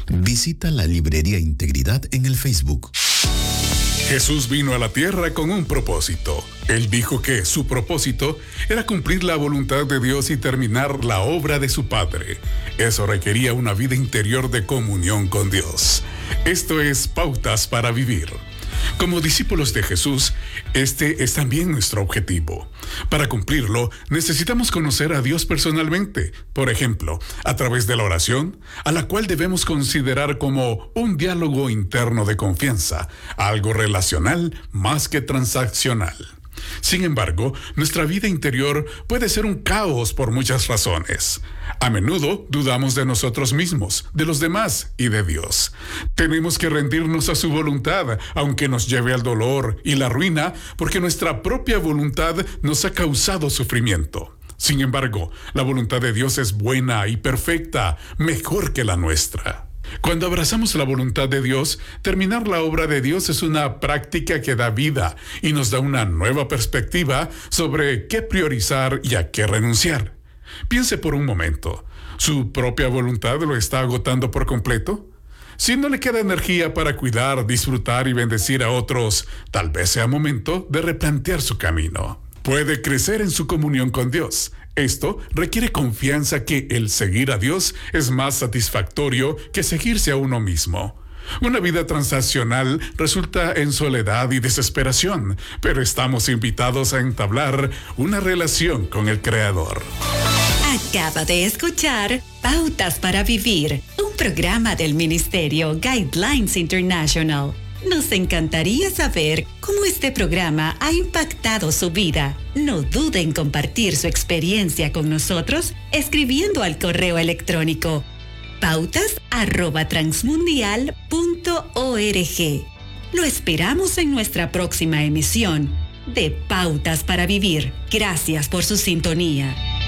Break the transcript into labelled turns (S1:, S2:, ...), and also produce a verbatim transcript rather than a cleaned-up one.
S1: Visita la Librería Integridad en el Facebook.
S2: Jesús vino a la tierra con un propósito. Él dijo que su propósito era cumplir la voluntad de Dios y terminar la obra de su Padre. Eso requería una vida interior de comunión con Dios. Esto es Pautas para Vivir. Como discípulos de Jesús, este es también nuestro objetivo. Para cumplirlo, necesitamos conocer a Dios personalmente, por ejemplo, a través de la oración, a la cual debemos considerar como un diálogo interno de confianza, algo relacional más que transaccional. Sin embargo, nuestra vida interior puede ser un caos por muchas razones. A menudo dudamos de nosotros mismos, de los demás y de Dios. Tenemos que rendirnos a su voluntad, aunque nos lleve al dolor y la ruina, porque nuestra propia voluntad nos ha causado sufrimiento. Sin embargo, la voluntad de Dios es buena y perfecta, mejor que la nuestra. Cuando abrazamos la voluntad de Dios, terminar la obra de Dios es una práctica que da vida y nos da una nueva perspectiva sobre qué priorizar y a qué renunciar. Piense por un momento, ¿su propia voluntad lo está agotando por completo? Si no le queda energía para cuidar, disfrutar y bendecir a otros, tal vez sea momento de replantear su camino. Puede crecer en su comunión con Dios. Esto requiere confianza que el seguir a Dios es más satisfactorio que seguirse a uno mismo. Una vida transaccional resulta en soledad y desesperación, pero estamos invitados a entablar una relación con el Creador.
S3: Acaba de escuchar Pautas para Vivir, un programa del Ministerio Guidelines International. Nos encantaría saber cómo este programa ha impactado su vida. No dude en compartir su experiencia con nosotros escribiendo al correo electrónico pautas arroba transmundial punto org. Lo esperamos en nuestra próxima emisión de Pautas para Vivir. Gracias por su sintonía.